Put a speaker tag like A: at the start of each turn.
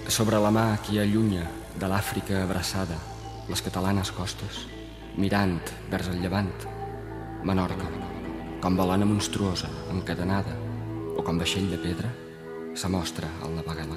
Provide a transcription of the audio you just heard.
A: Sobre la mà qui allunya de l'Àfrica abraçada les catalanes costes, mirant vers el llevant, Menorca, com balona monstruosa encadenada o com vaixell de pedra, s'amostra al navegar la